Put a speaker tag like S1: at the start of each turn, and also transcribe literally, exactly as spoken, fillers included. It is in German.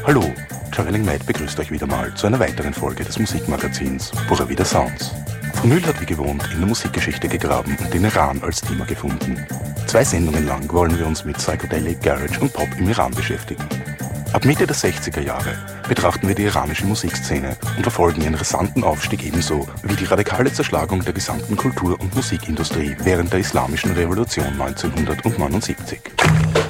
S1: Hallo, Traveling Mad begrüßt euch wieder mal zu einer weiteren Folge des Musikmagazins Pura Vida Sounds. Vinyl hat wie gewohnt in der Musikgeschichte gegraben und den Iran als Thema gefunden. Zwei Sendungen lang wollen wir uns mit Psychedelic, Garage und Pop im Iran beschäftigen. Ab Mitte der sechziger Jahre betrachten wir die iranische Musikszene und verfolgen ihren rasanten Aufstieg ebenso wie die radikale Zerschlagung der gesamten Kultur- und Musikindustrie während der Islamischen Revolution neunzehnhundertneunundsiebzig.